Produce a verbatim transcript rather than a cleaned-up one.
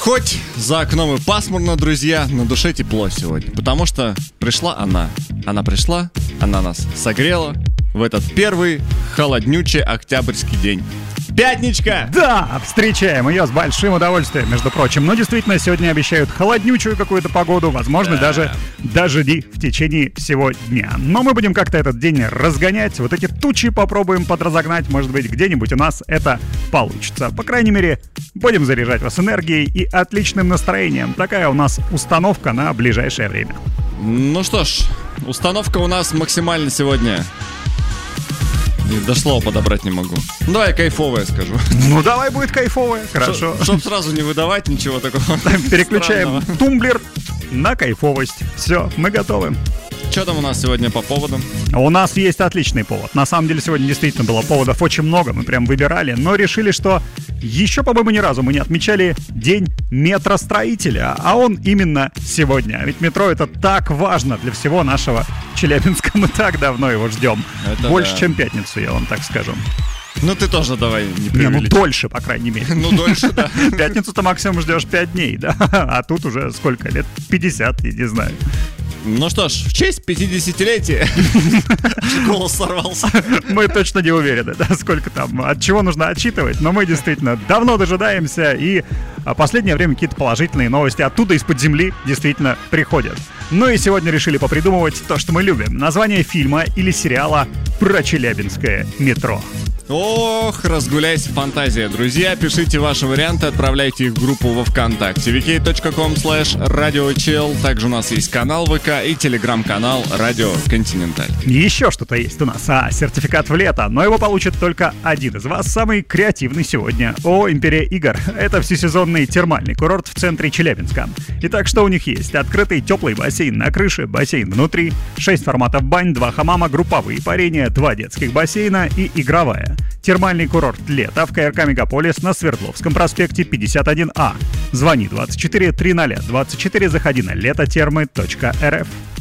Хоть за окном и пасмурно, друзья, на душе тепло сегодня, потому что пришла она. Она пришла, она нас согрела в этот первый холоднючий октябрьский день. Пятничка! Да, встречаем ее с большим удовольствием, между прочим. Но действительно, сегодня обещают холоднючую какую-то погоду, возможно, да. даже дожди в течение всего дня. Но мы будем как-то этот день разгонять, вот эти тучи попробуем подразогнать, может быть, где-нибудь у нас это получится. По крайней мере, будем заряжать вас энергией и отличным настроением. Такая у нас установка на ближайшее время. Ну что ж, установка у нас максимально сегодня... До слова подобрать не могу. Ну, давай кайфовое скажу. Ну, давай будет кайфовое, хорошо. Чтоб сразу не выдавать ничего такого. Переключаем странного. Тумблер на кайфовость. Все, мы готовы. Что там у нас сегодня по поводам? У нас есть отличный повод. На самом деле сегодня действительно было поводов очень много. Мы прям выбирали, но решили, что еще, по-моему, ни разу мы не отмечали День метростроителя. А он именно сегодня. Ведь метро — это так важно для всего нашего Челябинска. Мы так давно его ждем. Это Больше, да. чем пятницу, я вам так скажу. Ну ты тоже давай не преувеличивай. Не, ну дольше, по крайней мере. Ну дольше, да. Пятницу-то максимум ждешь пять дней, да? А тут уже сколько лет? пятьдесят, я не знаю. Ну что ж, в честь пятидесятилетия голос сорвался. Мы точно не уверены, да, сколько там, от чего нужно отчитывать, но мы действительно давно дожидаемся, и в последнее время какие-то положительные новости оттуда, из-под земли, действительно приходят. Ну и сегодня решили попридумывать то, что мы любим. Название фильма или сериала про челябинское метро. Ох, разгуляйся фантазия, друзья. Пишите ваши варианты, отправляйте их в группу во ВКонтакте vk.com слэш радиочел. Также у нас есть канал ВК и телеграм-канал Радио Континенталь. Еще что-то есть у нас, а, сертификат в лето, но его получит только один из вас, самый креативный сегодня. О, Империя игр. Это всесезонный термальный курорт в центре Челябинска. Итак, что у них есть? Открытый теплый бассейн на крыше, бассейн внутри, шесть форматов бань, два хамама, групповые парения, два детских бассейна и игровая. Термальный курорт «Лето» в КРК «Мегаполис» на Свердловском проспекте пятьдесят один А. Звони двадцать четыре триста двадцать четыре, заходи на летотермы точка эр эф.